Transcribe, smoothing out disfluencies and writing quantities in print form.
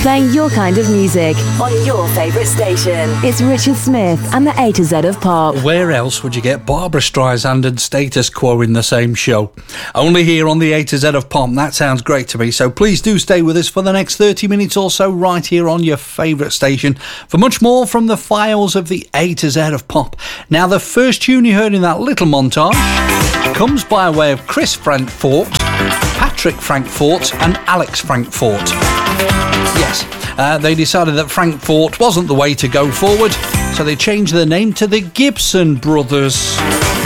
playing your kind of music on your favourite station. It's Richard Smith and the A to Z of Pop. Where else would you get Barbara Streisand and Status Quo in the same show? Only here on the A to Z of Pop. That sounds great to me. So please do stay with us for the next 30 minutes or so right here on your favourite station for much more from the files of the A to Z of Pop. Now, the first tune you heard in that little montage comes by way of Chris Frankfort, Patrick Frankfort and Alex Frankfort. Yes, they decided that Frankfort wasn't the way to go forward, so they changed their name to the Gibson Brothers.